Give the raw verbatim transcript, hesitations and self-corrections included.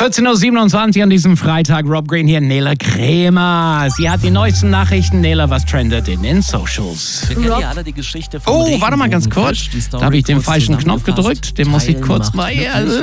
vierzehn Uhr siebenundzwanzig an diesem Freitag. Rob Green hier, Nele Kremer. Sie hat die neuesten Nachrichten. Nele, was trendet in den Socials? Wir kennen ja alle die Geschichte vom Oh, warte mal ganz kurz. Regenbogenfisch. Die Story Da habe ich den kurz falschen Knopf zusammengefasst. gedrückt. Den muss ich Teilen kurz macht mal... glücklich.